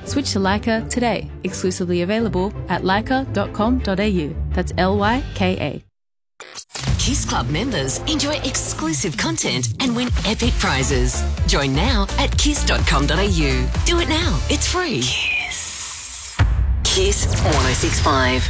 Switch to Leica today. Exclusively available at leica.com.au. That's LYKA. Kiss Club members enjoy exclusive content and win epic prizes. Join now at kiss.com.au. Do it now. It's free. Kiss 106.5.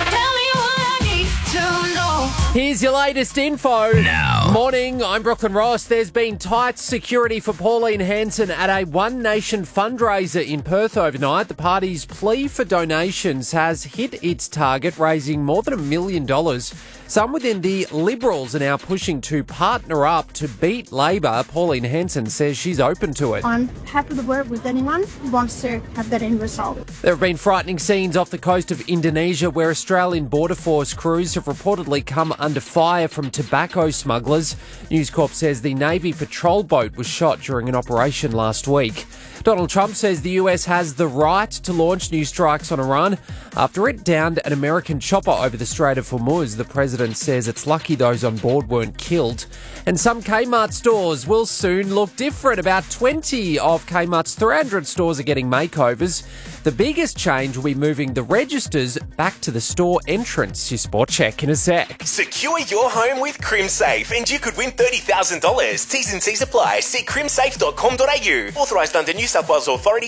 Here's your latest info. Now. Morning, I'm Brooklyn Ross. There's been tight security for Pauline Hanson at a One Nation fundraiser in Perth overnight. The party's plea for donations has hit its target, raising more than $1 million. Some within the Liberals are now pushing to partner up to beat Labor. Pauline Hanson says she's open to it. I'm happy to work with anyone who wants to have that end result. There have been frightening scenes off the coast of Indonesia where Australian Border Force crews have reportedly come under fire from tobacco smugglers. News Corp says the Navy patrol boat was shot during an operation last week. Donald Trump says the US has the right to launch new strikes on Iran after it downed an American chopper over the Strait of Hormuz. The president says it's lucky those on board weren't killed. And some Kmart stores will soon look different. About 20 of Kmart's 300 stores are getting makeovers. The biggest change will be moving the registers back to the store entrance. Your sport check in a sec. Secure your home with CrimSafe and you could win $30,000. T's and C's apply. See crimsafe.com.au. Authorised under New South Wales Authority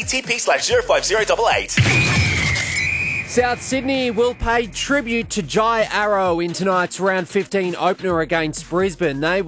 TP/05088. South Sydney will pay tribute to Jai Arrow in tonight's round 15 opener against Brisbane. They